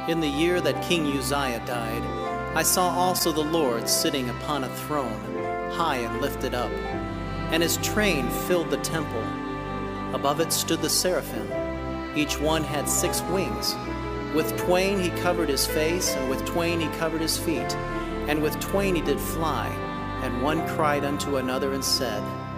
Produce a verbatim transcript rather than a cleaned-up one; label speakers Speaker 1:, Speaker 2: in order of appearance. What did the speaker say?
Speaker 1: In the year that King Uzziah died, I saw also the Lord sitting upon a throne, high and lifted up, and his train filled the temple. Above it stood the seraphim. Each one had six wings. With twain he covered his face, and with twain he covered his feet, and with twain he did fly. And one cried unto another and said,